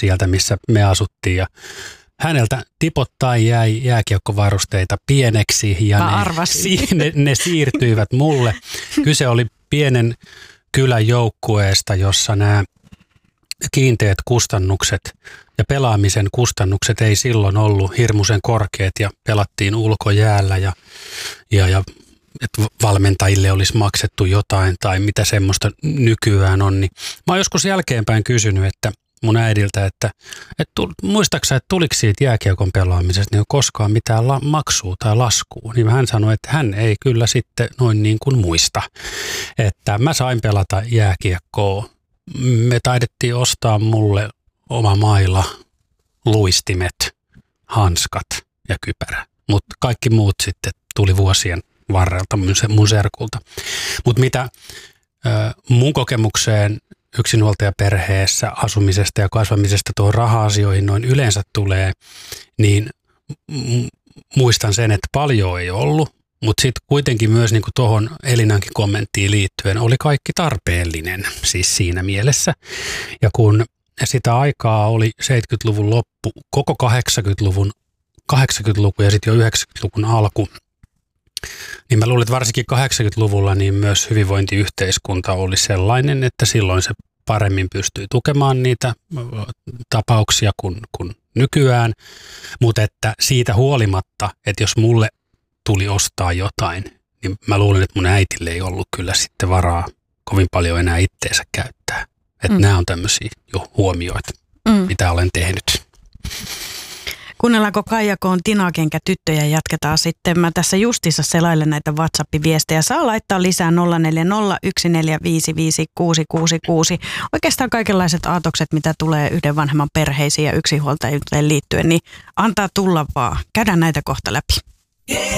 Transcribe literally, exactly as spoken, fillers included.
sieltä, missä me asuttiin ja häneltä tipottain jäi jääkiekkovarusteita pieneksi ja ne, si, ne, ne siirtyivät mulle. Kyse oli pienen kylän joukkueesta, jossa nämä kiinteät kustannukset ja pelaamisen kustannukset ei silloin ollut hirmuisen korkeat ja pelattiin ulkojäällä ja, ja, ja että valmentajille olisi maksettu jotain tai mitä semmoista nykyään on. Niin mä oon joskus jälkeenpäin kysynyt, että mun äidiltä, että, että muistaaksä, että tuliko siitä jääkiekon pelaamisesta niin koskaan mitään la- maksua tai laskua, niin hän sanoi, että hän ei kyllä sitten noin niin kuin muista, että mä sain pelata jääkiekkoa. Me taidettiin ostaa mulle oma maila, luistimet, hanskat ja kypärä, mutta kaikki muut sitten tuli vuosien varrelta mun serkulta. Mutta mitä mun kokemukseen yksinhuoltajaperheessä asumisesta ja kasvamisesta tuohon raha-asioihin noin yleensä tulee, niin muistan sen, että paljon ei ollut, mutta sitten kuitenkin myös niin kuin tuohon Elinankin kommenttiin liittyen oli kaikki tarpeellinen, siis siinä mielessä. Ja kun sitä aikaa oli seitsemänkymmentäluvun loppu, koko kahdeksankymmentäluvun, kahdeksankymmentäluku ja sitten jo yhdeksänkymmentäluvun alku, niin mä luulen, että varsinkin kahdeksankymmentäluvulla niin myös hyvinvointiyhteiskunta oli sellainen, että silloin se paremmin pystyi tukemaan niitä tapauksia kuin, kuin nykyään, mutta että siitä huolimatta, että jos mulle tuli ostaa jotain, niin mä luulen, että mun äitille ei ollut kyllä sitten varaa kovin paljon enää itteensä käyttää. Että mm. nämä on tämmöisiä jo huomioita, mm. mitä olen tehnyt. Kuunnellaanko Kaija K:n Tinakenkä tyttöjä, jatketaan sitten. Mä tässä justissa selailen näitä WhatsApp-viestejä. Saa laittaa lisää nolla neljä nolla yksi neljä viisi viisi kuusi kuusi kuusi. Oikeastaan kaikenlaiset aatokset, mitä tulee yhden vanhemman perheisiin ja yksinhuoltajuuteen liittyen, niin antaa tulla vaan. Käydään näitä kohta läpi.